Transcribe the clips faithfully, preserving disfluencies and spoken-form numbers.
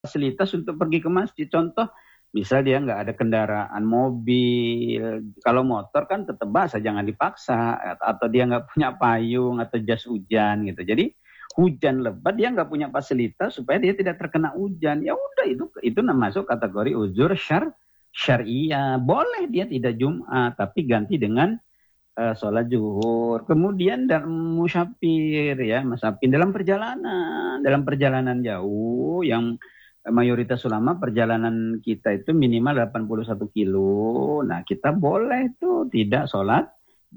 fasilitas untuk pergi ke masjid. Contoh, misal dia nggak ada kendaraan mobil, kalau motor kan tetap basah, jangan dipaksa, atau dia nggak punya payung atau jas hujan gitu. Jadi hujan lebat dia nggak punya fasilitas supaya dia tidak terkena hujan. Ya udah itu itu masuk kategori uzur syar syariah. Boleh dia tidak Jumat tapi ganti dengan uh, sholat zuhur. Kemudian dan musafir ya, musafir dalam perjalanan, dalam perjalanan jauh yang mayoritas ulama perjalanan kita itu minimal delapan puluh satu kilo. Nah, kita boleh tuh tidak sholat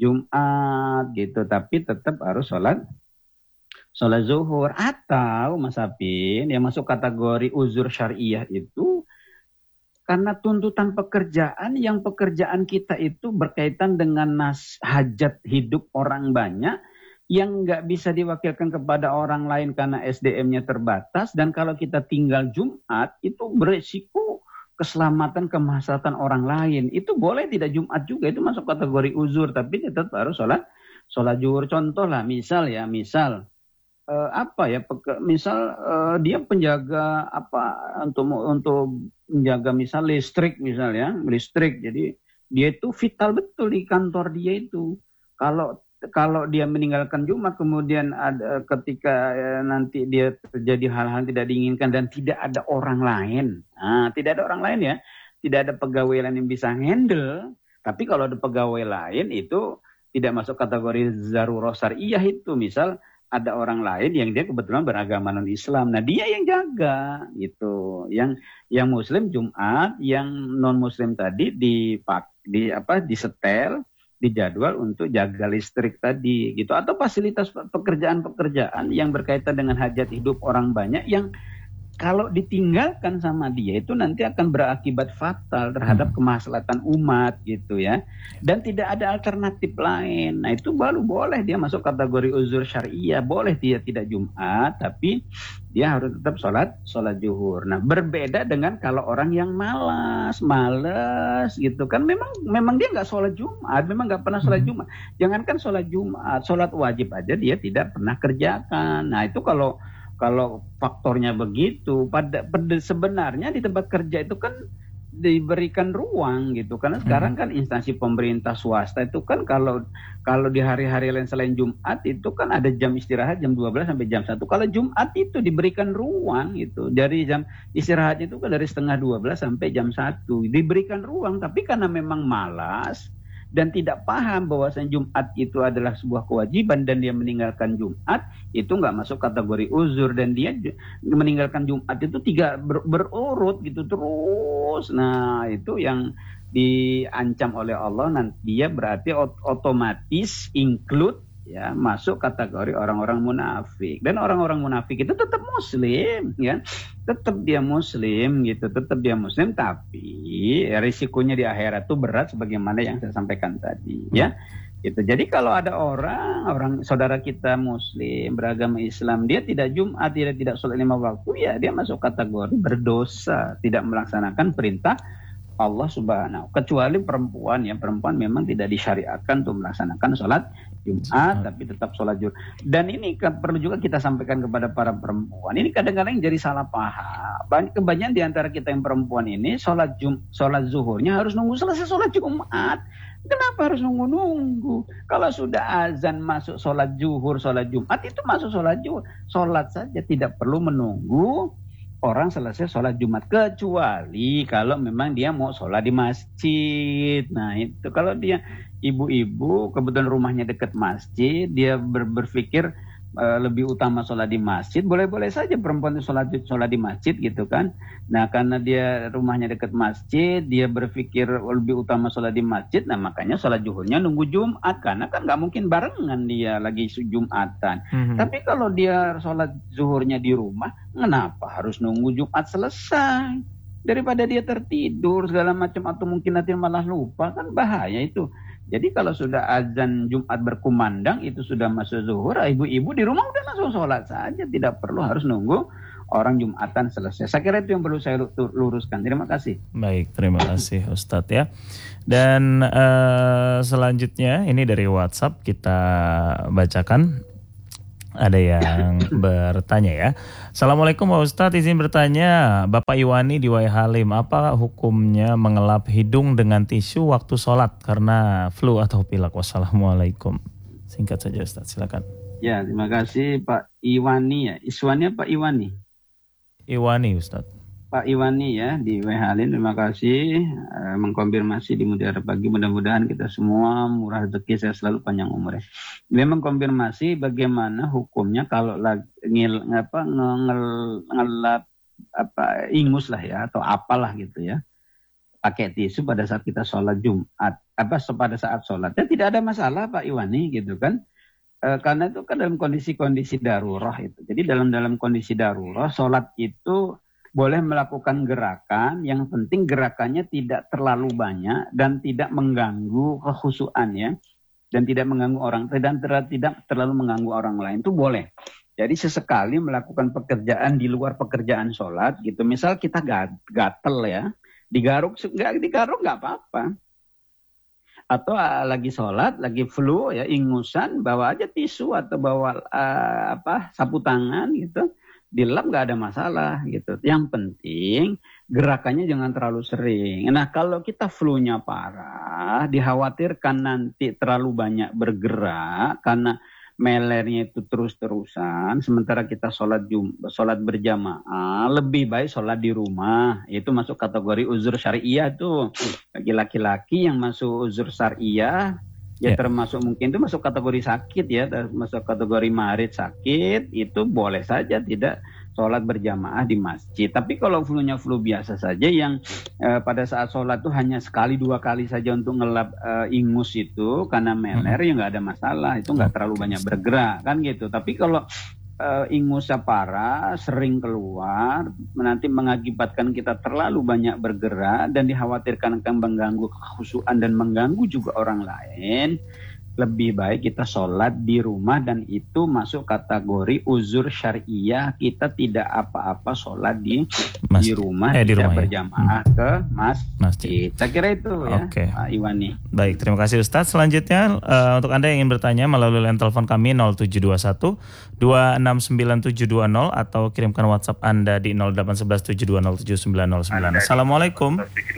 Jumat gitu, tapi tetap harus sholat sholat zuhur. Atau Mas Apin yang masuk kategori uzur syariah itu karena tuntutan pekerjaan, yang pekerjaan kita itu berkaitan dengan nas hajat hidup orang banyak yang nggak bisa diwakilkan kepada orang lain karena S D M-nya terbatas, dan kalau kita tinggal Jumat itu beresiko keselamatan kemaslahatan orang lain. Itu boleh tidak Jumat juga, itu masuk kategori uzur, tapi tetap harus sholat sholat zuhur. Contoh lah, misal ya, misal uh, apa ya, peke, misal uh, dia penjaga apa untuk untuk menjaga misal listrik misalnya, listrik. Jadi dia itu vital betul di kantor dia itu. Kalau kalau dia meninggalkan Jumat kemudian ada ketika eh, nanti dia terjadi hal-hal tidak diinginkan dan tidak ada orang lain, nah, tidak ada orang lain ya, tidak ada pegawai lain yang bisa handle. Tapi kalau ada pegawai lain itu tidak masuk kategori zarurah syariah itu. Misal ada orang lain yang dia kebetulan beragama non Islam, nah dia yang jaga gitu. Yang yang Muslim Jumat, yang non Muslim tadi dipak di apa disetel, dijadwal untuk jaga listrik tadi gitu, atau fasilitas pekerjaan-pekerjaan yang berkaitan dengan hajat hidup orang banyak yang kalau ditinggalkan sama dia itu nanti akan berakibat fatal terhadap kemaslahatan umat gitu ya, dan tidak ada alternatif lain. Nah itu baru boleh dia masuk kategori uzur syariah. Boleh dia tidak Jumat tapi dia harus tetap sholat sholat zuhur. Nah berbeda dengan kalau orang yang malas malas gitu kan, memang memang dia nggak sholat Jumat, memang nggak pernah sholat Jumat. Jangankan sholat Jumat, sholat wajib aja dia tidak pernah kerjakan. Nah itu kalau Kalau faktornya begitu, pada, pada sebenarnya di tempat kerja itu kan diberikan ruang gitu, karena sekarang kan instansi pemerintah swasta itu kan kalau kalau di hari-hari lain selain Jumat itu kan ada jam istirahat jam dua belas sampai jam satu. Kalau Jumat itu diberikan ruang gitu, dari jam istirahat itu kan dari setengah dua belas sampai jam satu diberikan ruang. Tapi karena memang malas dan tidak paham bahwasanya Jumat itu adalah sebuah kewajiban dan dia meninggalkan Jumat, itu nggak masuk kategori uzur, dan dia meninggalkan Jumat itu tiga ber, berurut gitu terus. Nah itu yang diancam oleh Allah, nanti dia berarti otomatis include ya masuk kategori orang-orang munafik. Dan orang-orang munafik itu tetap muslim ya, tetap dia muslim gitu, tetap dia muslim, tapi ya, risikonya di akhirat itu berat sebagaimana yang saya sampaikan tadi ya gitu. Jadi kalau ada orang orang saudara kita muslim beragama Islam, dia tidak Jumat, dia tidak sholat lima waktu, ya dia masuk kategori berdosa, tidak melaksanakan perintah Allah Subhanahu, kecuali perempuan ya, perempuan memang tidak disyariatkan untuk melaksanakan sholat Jumat tapi tetap sholat zuhur. Dan ini perlu juga kita sampaikan kepada para perempuan, ini kadang-kadang jadi salah paham. Kebanyakan di antara kita yang perempuan ini sholat jum, sholat zuhurnya harus nunggu selesai sholat Jumat. Kenapa harus nunggu-nunggu? Kalau sudah azan masuk sholat zuhur, sholat Jumat itu masuk sholat zuhur, sholat saja, tidak perlu menunggu orang selesai sholat Jumat, kecuali kalau memang dia mau sholat di masjid. Nah itu kalau dia ibu-ibu kebetulan rumahnya dekat masjid, dia ber berpikir uh, lebih utama sholat di masjid, boleh-boleh saja perempuan itu sholat, sholat di masjid gitu kan. Nah karena dia rumahnya dekat masjid, dia berpikir lebih utama sholat di masjid, nah makanya sholat zuhurnya nunggu Jumat, karena kan nggak mungkin barengan dia lagi Jumatan. Mm-hmm. Tapi kalau dia sholat zuhurnya di rumah, kenapa harus nunggu Jumat selesai? Daripada dia tertidur segala macam atau mungkin nanti malah lupa, kan bahaya itu. Jadi kalau sudah azan Jumat berkumandang itu sudah masuk zuhur, ibu-ibu di rumah udah langsung sholat saja, tidak perlu harus nunggu orang Jumatan selesai. Saya kira itu yang perlu saya luruskan. Terima kasih. Baik, terima kasih Ustadz ya. Dan uh, selanjutnya ini dari WhatsApp kita bacakan. Ada yang bertanya ya. Assalamualaikum Pak Ustadz, izin bertanya, Bapak Iwani di Wai Halim, apa hukumnya mengelap hidung dengan tisu waktu sholat karena flu atau pilek? Wassalamualaikum. Singkat saja Ustadz, silakan. Ya, terima kasih Pak Iwani ya. Iswani Pak Iwani? Iwani Ustadz. Pak Iwani ya di Wai Halim, terima kasih eh, mengkonfirmasi di Mutiara Pagi. Mudah-mudahan kita semua murah rezeki, saya selalu panjang umur ya. Dia mengkonfirmasi bagaimana hukumnya kalau lagi ngil, apa, ngel, ngelap apa ingus lah ya atau apalah gitu ya, pakai tisu pada saat kita sholat Jumat apa pada saat sholat. Ya tidak ada masalah Pak Iwani gitu kan. E, karena itu kan dalam kondisi-kondisi darurat itu. Jadi dalam dalam kondisi darurat sholat itu boleh melakukan gerakan, yang penting gerakannya tidak terlalu banyak dan tidak mengganggu kekhusyuan ya, dan tidak mengganggu orang, dan ter- tidak terlalu mengganggu orang lain, itu boleh. Jadi sesekali melakukan pekerjaan di luar pekerjaan sholat gitu, misal kita gatel ya, digaruk nggak digaruk nggak apa-apa. Atau uh, lagi sholat, lagi flu ya, ingusan, bawa aja tisu atau bawa uh, apa sapu tangan gitu. Dilap nggak ada masalah gitu. Yang penting gerakannya jangan terlalu sering. Nah kalau kita flu-nya parah, dikhawatirkan nanti terlalu banyak bergerak karena melernya itu terus-terusan. Sementara kita sholat jum, sholat berjamaah, lebih baik sholat di rumah. Itu masuk kategori uzur syariah tuh. Bagi laki-laki yang masuk uzur syariah, ya yeah. termasuk mungkin itu masuk kategori sakit ya, masuk kategori marid sakit, itu boleh saja tidak sholat berjamaah di masjid. Tapi kalau flu-nya flu biasa saja yang eh, pada saat sholat itu hanya sekali dua kali saja untuk ngelap eh, ingus itu karena meler, hmm. ya nggak ada masalah, itu nggak terlalu banyak bergerak kan gitu. Tapi kalau uh, ingusnya parah, sering keluar, nanti mengakibatkan kita terlalu banyak bergerak dan dikhawatirkan akan mengganggu kekhusyuan dan mengganggu juga orang lain, lebih baik kita sholat di rumah, dan itu masuk kategori uzur syariah. Kita tidak apa-apa sholat di di rumah, eh, di tidak rumah berjamaah ya. ke mas- masjid. Saya kira itu ya, okay. Pak Iwani. Baik, terima kasih Ustadz. Selanjutnya uh, untuk Anda yang ingin bertanya melalui line telepon kami nol tujuh dua satu dua enam sembilan tujuh dua nol atau kirimkan WhatsApp Anda di nol delapan satu satu tujuh dua nol tujuh sembilan nol sembilan. Assalamualaikum.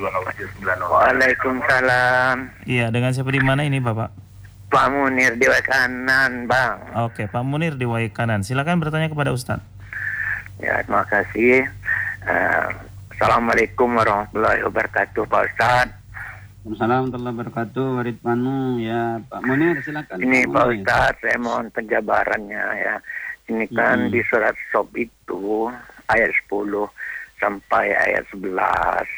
Waalaikumsalam. Iya, dengan siapa di mana ini Bapak? Pak Munir di Wai Kanan, Bang. Oke, Pak Munir di Wai Kanan. Silakan bertanya kepada Ustadz. Ya, terima kasih. Uh, Assalamualaikum warahmatullahi wabarakatuh, Pak Ustadz. Assalamualaikum warahmatullahi wabarakatuh. Warid Panu, ya Pak Munir, silakan. Ini Pak, Pak Ustadz, saya mohon penjabarannya ya. Ini kan hmm. di surat Sob itu ayat sepuluh sampai ayat sebelas.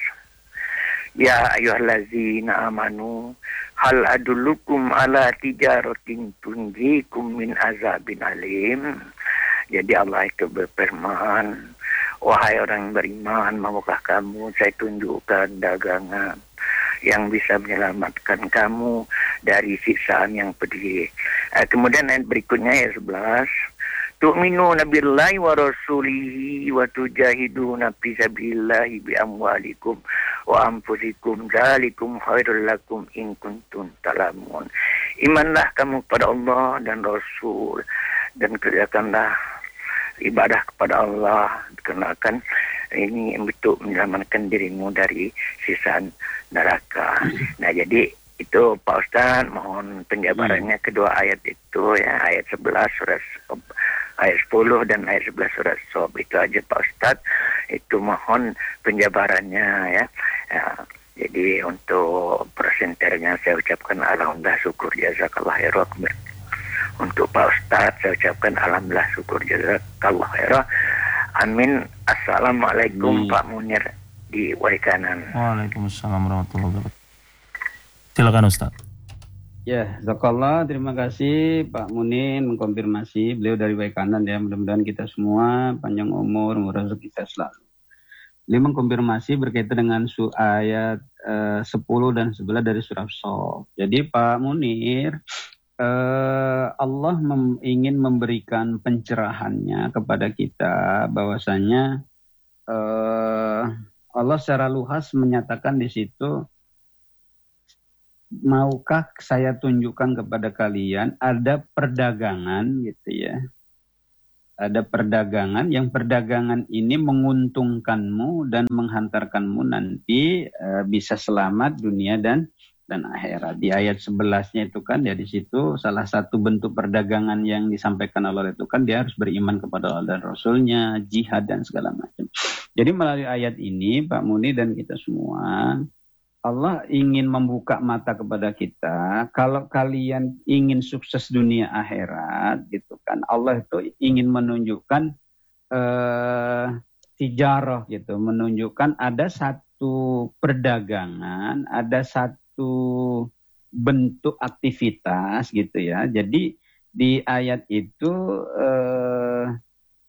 Ya ayyuhallazina amanu hal adullukum ala tijaratin tunjikum min azabin alim. Jadi Allah itu berfirman, wahai orang yang beriman, maukah kamu saya tunjukkan dagangan yang bisa menyelamatkan kamu dari siksaan yang pedih. Eh, kemudian ayat berikutnya ayat sebelas. Tu'minuna billahi wa rasulihi wa tujahiduna fi sabilillahi bi amwalikum wa anfusikum dzalikum khairul lakum in kuntum ta'lamun. Imanlah kamu kepada Allah dan Rasul dan kerjakanlah ibadah kepada Allah, dikarenakan ini untuk menyelamatkan dirimu dari siksaan neraka. Nah, jadi itu Pak Ustaz, mohon penjabarannya hmm. kedua ayat itu ya, ayat sebelas surat ayat sepuluh dan ayat sebelas surat Sob. Itu aja Pak Ustadz, itu mohon penjabarannya ya. Ya, jadi untuk presenternya saya ucapkan alhamdulillah syukur jazakallah khairan. Untuk Pak Ustadz saya ucapkan alhamdulillah syukur jazakallah khairan. Amin. Assalamualaikum hmm. Pak Munir di Wai Kanan. Waalaikumsalam warahmatullahi wabarakatuh. Silakan Ustadz. Ya, jazakallah, terima kasih Pak Munin mengkonfirmasi, beliau dari Wai Kanan ya, mudah-mudahan kita semua panjang umur, murah rezeki kita selalu. Beliau mengkonfirmasi berkaitan dengan su ayat uh, sepuluh dan sebelas dari surah Sof. Jadi Pak Munir, uh, Allah mem ingin memberikan pencerahannya kepada kita bahwasanya uh, Allah secara luas menyatakan di situ, maukah saya tunjukkan kepada kalian ada perdagangan gitu ya, ada perdagangan yang perdagangan ini menguntungkanmu dan menghantarkanmu nanti uh, bisa selamat dunia dan dan akhirat. Di ayat sebelasnya itu kan ya di situ salah satu bentuk perdagangan yang disampaikan Allah itu kan dia harus beriman kepada Allah dan Rasulnya, jihad dan segala macam. Jadi melalui ayat ini Pak Muni dan kita semua, Allah ingin membuka mata kepada kita. Kalau kalian ingin sukses dunia akhirat, gitu kan, Allah itu ingin menunjukkan eh, tijarah, gitu, menunjukkan ada satu perdagangan, ada satu bentuk aktivitas, gitu ya. Jadi di ayat itu eh,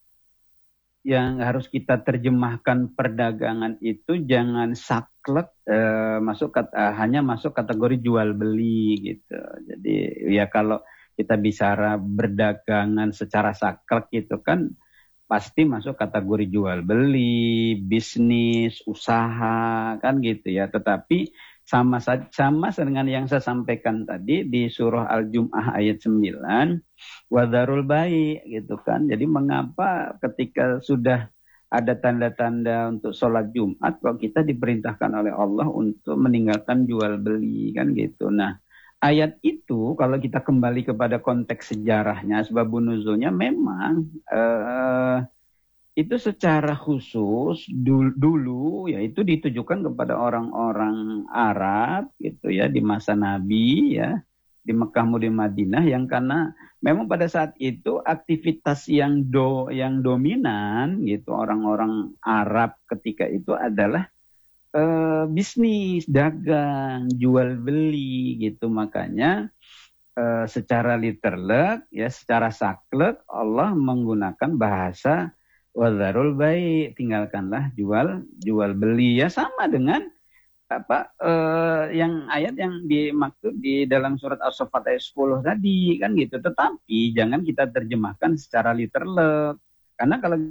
yang harus kita terjemahkan perdagangan itu jangan saklek eh, masuk kata, hanya masuk kategori jual beli gitu. Jadi ya kalau kita bicara berdagangan secara saklek itu kan pasti masuk kategori jual beli, bisnis, usaha kan gitu ya. Tetapi sama sama dengan yang saya sampaikan tadi di surah Al-Jum'ah ayat sembilan, wadharul bai' gitu kan. Jadi mengapa ketika sudah ada tanda-tanda untuk sholat Jumat kok kita diperintahkan oleh Allah untuk meninggalkan jual beli kan gitu. Nah, ayat itu kalau kita kembali kepada konteks sejarahnya, asbabun nuzulnya memang eh, itu secara khusus dulu, dulu yaitu ditujukan kepada orang-orang Arab gitu ya di masa Nabi ya di Mekah dan Madinah yang karena memang pada saat itu aktivitas yang do yang dominan gitu orang-orang Arab ketika itu adalah eh, bisnis, dagang, jual beli gitu. Makanya eh, secara literlek ya secara saklek Allah menggunakan bahasa wadharul bai', tinggalkanlah jual jual beli ya sama dengan apa eh, yang ayat yang dimaksud di dalam surat As-Saffat ayat sepuluh tadi kan gitu. Tetapi jangan kita terjemahkan secara literlek karena kalau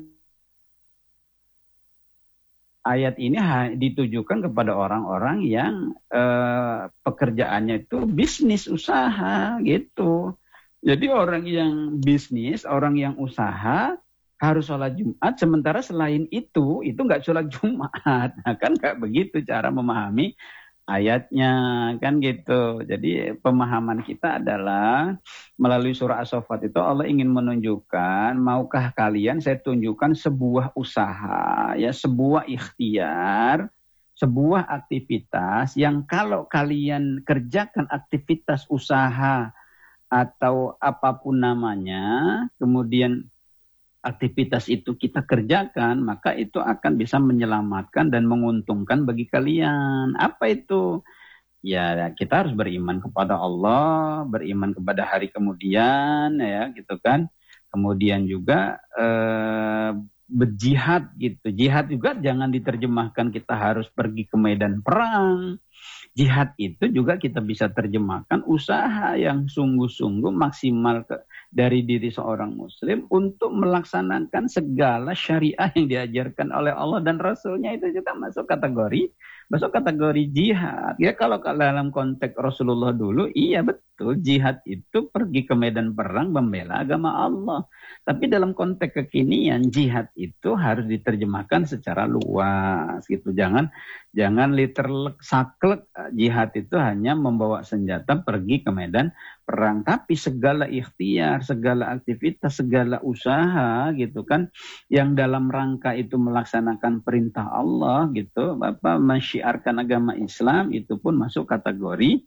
ayat ini ditujukan kepada orang-orang yang eh, pekerjaannya itu bisnis usaha gitu. Jadi orang yang bisnis, orang yang usaha harus sholat Jumat, sementara selain itu, itu nggak sholat Jumat. Nah, kan nggak begitu cara memahami ayatnya, kan gitu. Jadi pemahaman kita adalah melalui surah As-Saffat itu Allah ingin menunjukkan, maukah kalian saya tunjukkan sebuah usaha, ya sebuah ikhtiar, sebuah aktivitas yang kalau kalian kerjakan aktivitas usaha atau apapun namanya, kemudian aktivitas itu kita kerjakan, maka itu akan bisa menyelamatkan dan menguntungkan bagi kalian. Apa itu? Ya kita harus beriman kepada Allah, beriman kepada hari kemudian, ya gitu kan. Kemudian juga eh, berjihad gitu. Jihad juga jangan diterjemahkan kita harus pergi ke medan perang. Jihad itu juga kita bisa terjemahkan usaha yang sungguh-sungguh maksimal ke, dari diri seorang muslim untuk melaksanakan segala syariah yang diajarkan oleh Allah dan Rasulnya, itu juga masuk kategori masuk kategori jihad. Ya kalau dalam konteks Rasulullah dulu, iya betul jihad itu pergi ke medan perang membela agama Allah. Tapi dalam konteks kekinian jihad itu harus diterjemahkan secara luas gitu. Jangan jangan literally saklek jihad itu hanya membawa senjata pergi ke medan perang, tapi segala ikhtiar, segala aktivitas, segala usaha gitu kan yang dalam rangka itu melaksanakan perintah Allah gitu, Bapak mensyiarkan agama Islam, itu pun masuk kategori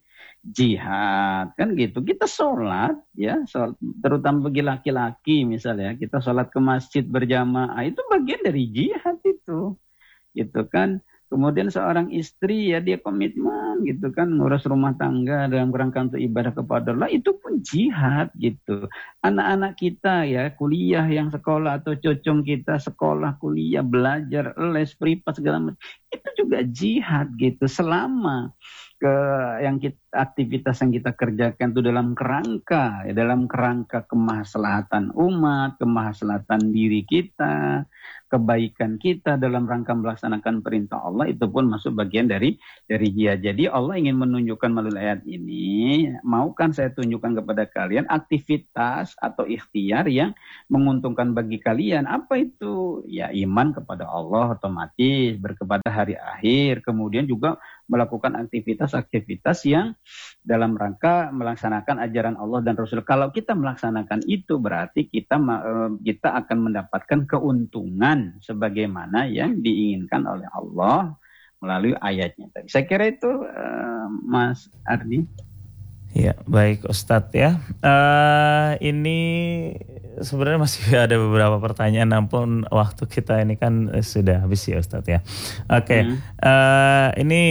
jihad kan gitu. Kita sholat ya, sholat, terutama bagi laki-laki misalnya, kita sholat ke masjid berjamaah itu bagian dari jihad itu gitu kan. Kemudian seorang istri ya dia komitmen gitu kan ngurus rumah tangga dalam rangka untuk ibadah kepada Allah, itu pun jihad gitu. Anak-anak kita ya kuliah yang sekolah atau cocong kita sekolah kuliah belajar les privat segala macam, itu juga jihad gitu selama ke yang kita aktivitas yang kita kerjakan itu dalam kerangka, ya, dalam kerangka kemaslahatan umat, kemaslahatan diri kita, kebaikan kita dalam rangka melaksanakan perintah Allah, itu pun masuk bagian dari dari jihad. Jadi Allah ingin menunjukkan melalui ayat ini, maukan saya tunjukkan kepada kalian aktivitas atau ikhtiar yang menguntungkan bagi kalian. Apa itu? Ya iman kepada Allah otomatis, berkepada hari akhir, kemudian juga melakukan aktivitas-aktivitas yang dalam rangka melaksanakan ajaran Allah dan Rasul. Kalau kita melaksanakan itu berarti kita kita akan mendapatkan keuntungan sebagaimana yang diinginkan oleh Allah melalui ayatnya tadi. Saya kira itu uh, Mas Ardi. Ya, baik Ustadz ya. Uh, ini sebenarnya masih ada beberapa pertanyaan, namun waktu kita ini kan sudah habis ya Ustadz ya. Oke, okay. hmm. uh, ini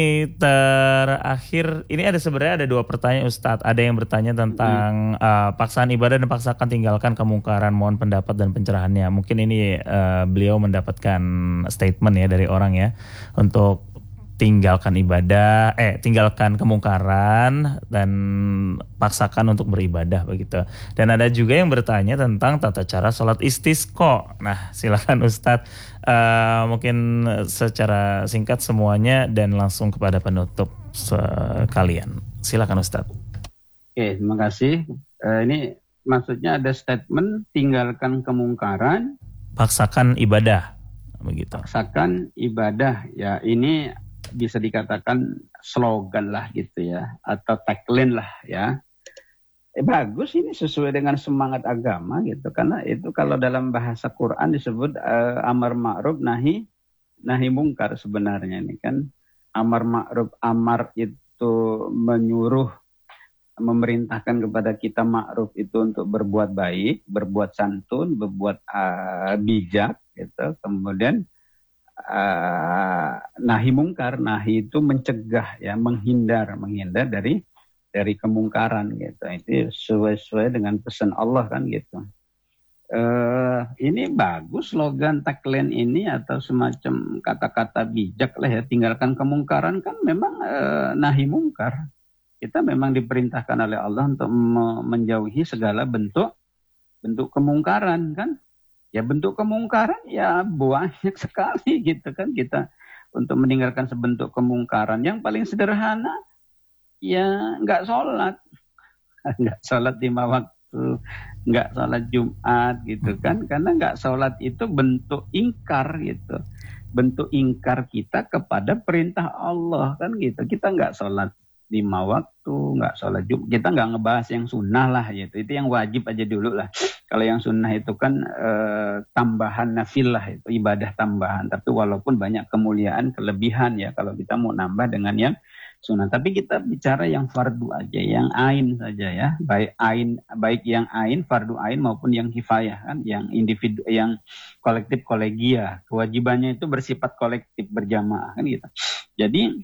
terakhir, ini ada sebenarnya ada dua pertanyaan Ustadz. Ada yang bertanya tentang hmm. uh, paksaan ibadah dan paksakan tinggalkan kemungkaran, mohon pendapat dan pencerahannya. Mungkin ini uh, beliau mendapatkan statement ya dari orang ya untuk tinggalkan ibadah, eh tinggalkan kemungkaran dan paksakan untuk beribadah begitu. Dan ada juga yang bertanya tentang tata cara sholat istisqa. Nah, silakan Ustadz uh, mungkin secara singkat semuanya dan langsung kepada penutup sekalian. Silakan Ustadz. Oke, terima kasih. Uh, ini maksudnya ada statement tinggalkan kemungkaran, paksakan ibadah begitu. Paksakan ibadah. Ya, ini bisa dikatakan slogan lah gitu ya, atau tagline lah ya. Eh, bagus, ini sesuai dengan semangat agama gitu, karena itu kalau dalam bahasa Quran disebut uh, amar ma'ruf nahi nahi mungkar. Sebenarnya ini kan amar ma'ruf, amar itu menyuruh, memerintahkan kepada kita, ma'ruf itu untuk berbuat baik, berbuat santun, berbuat uh, bijak gitu. Kemudian Uh, nahi mungkar, nahi itu mencegah ya, menghindar, menghindar dari dari kemungkaran gitu. Itu sesuai dengan pesan Allah kan gitu. Uh, ini bagus slogan tagline ini atau semacam kata-kata bijak lah ya. Tinggalkan kemungkaran kan memang uh, nahi mungkar. Kita memang diperintahkan oleh Allah untuk me- menjauhi segala bentuk bentuk kemungkaran kan. Ya bentuk kemungkaran ya banyak sekali gitu kan, kita untuk meninggalkan sebentuk kemungkaran. Yang paling sederhana ya nggak sholat, nggak sholat lima waktu, nggak sholat Jumat gitu kan, karena nggak sholat itu bentuk ingkar gitu, bentuk ingkar kita kepada perintah Allah kan gitu. Kita nggak sholat lima waktu, nggak sholat Jumat, kita nggak ngebahas yang sunnah lah gitu, itu yang wajib aja dulu lah. Kalau yang sunnah itu kan e, tambahan nafilah, itu ibadah tambahan. Tapi walaupun banyak kemuliaan, kelebihan ya kalau kita mau nambah dengan yang sunnah. Tapi kita bicara yang fardu aja, yang ain saja ya. Baik ain, baik yang ain, fardu ain maupun yang kifayah kan, yang individu, yang kolektif kolegia. Kewajibannya itu bersifat kolektif berjamaah kan gitu. Jadi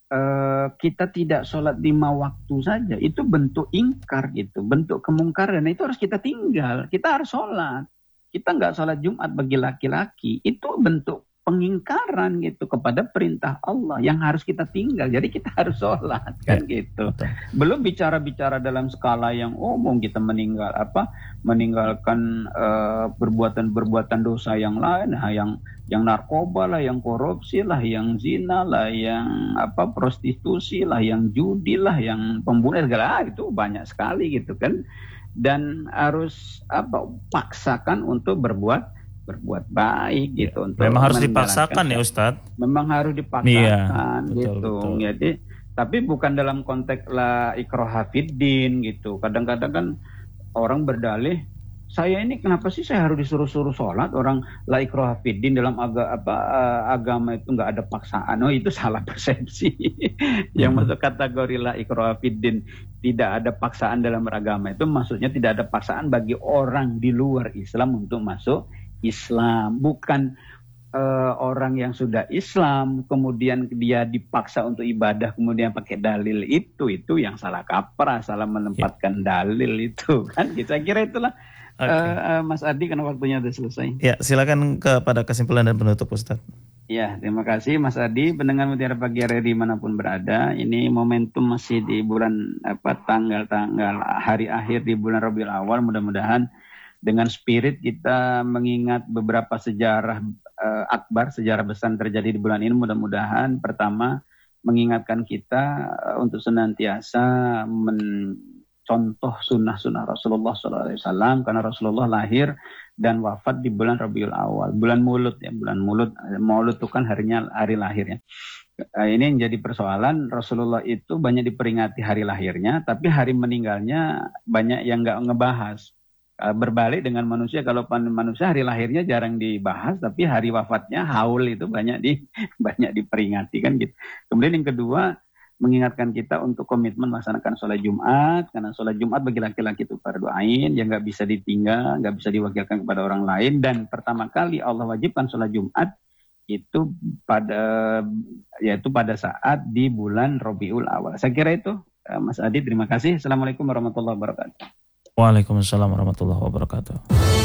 Uh, kita tidak sholat lima waktu saja, itu bentuk ingkar gitu, bentuk kemungkaran. Itu harus kita tinggal, kita harus sholat. Kita nggak sholat Jumat bagi laki-laki, itu bentuk pengingkaran gitu kepada perintah Allah yang harus kita tinggal. Jadi kita harus sholat kan ya, gitu. Betul. Belum bicara-bicara dalam skala yang umum, kita meninggal apa meninggalkan uh, perbuatan-perbuatan dosa yang lain, nah, yang yang narkoba lah, yang korupsi lah, yang zina lah, yang apa prostitusi lah, yang judi lah, yang pembunuhan segala, itu banyak sekali gitu kan. Dan harus apa paksakan untuk berbuat berbuat baik gitu. Ya, untuk memang harus dipaksakan ya Ustadz. Memang harus dipaksakan iya, betul, gitu. Betul. Jadi tapi bukan dalam konteks la ikraha fiddin gitu. Kadang-kadang kan orang berdalih, saya ini kenapa sih saya harus disuruh-suruh sholat? Orang la ikraha fiddin dalam aga, apa, uh, agama itu nggak ada paksaan. Oh itu salah persepsi. Yang masuk kategori la ikraha fiddin, tidak ada paksaan dalam beragama, itu maksudnya tidak ada paksaan bagi orang di luar Islam untuk masuk Islam. Bukan uh, orang yang sudah Islam kemudian dia dipaksa untuk ibadah kemudian pakai dalil itu itu yang salah kaprah, salah menempatkan ya. Dalil itu kan. Saya kira itulah. Okay. Uh, uh, Mas Adi, karena waktunya sudah selesai. Ya, silakan kepada kesimpulan dan penutup Ustadz. Ya, terima kasih Mas Adi. Pendengar Mutiara Pagi R R I dimanapun berada, ini momentum masih di bulan apa tanggal-tanggal hari akhir di bulan Rabiul Awal. Mudah-mudahan dengan spirit kita mengingat beberapa sejarah uh, akbar, sejarah besar terjadi di bulan ini. Mudah-mudahan pertama mengingatkan kita uh, untuk senantiasa mencontoh sunnah-sunnah Rasulullah shallallahu alaihi wasallam, karena Rasulullah lahir dan wafat di bulan Rabiul Awal, bulan Mulud ya, bulan Mulud. Maulud itu kan harinya hari lahirnya. Ini yang jadi persoalan, Rasulullah itu banyak diperingati hari lahirnya, tapi hari meninggalnya banyak yang nggak ngebahas. Berbalik dengan manusia, kalau manusia hari lahirnya jarang dibahas, tapi hari wafatnya haul itu banyak di banyak diperingati kan gitu. Kemudian yang kedua, mengingatkan kita untuk komitmen melaksanakan sholat Jumat, karena sholat Jumat bagi laki-laki itu fardu ain yang nggak bisa ditinggal, nggak bisa diwakilkan kepada orang lain. Dan pertama kali Allah wajibkan sholat Jumat itu pada yaitu pada saat di bulan Rabiul Awal. Saya kira itu, Mas Adi. Terima kasih. Assalamualaikum warahmatullahi wabarakatuh. Waalaikumsalam warahmatullahi wabarakatuh.